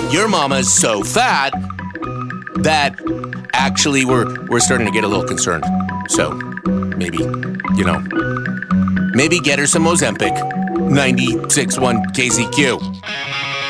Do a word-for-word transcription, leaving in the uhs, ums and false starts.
your mama is so fat that actually we're we're starting to get a little concerned. So maybe, you know, maybe get her some Ozempic. ninety-six point one K C Q.